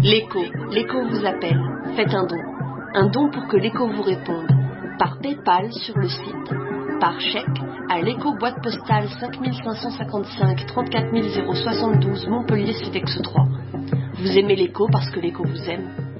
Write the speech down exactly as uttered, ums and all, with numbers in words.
L'écho, l'écho vous appelle. Faites un don. Un don pour que l'écho vous réponde. Par PayPal sur le site. Par chèque à l'écho boîte postale cinq cinq cent cinquante-cinq trente-quatre mille soixante-douze Montpellier Cedex trois. Vous aimez l'écho parce que l'écho vous aime.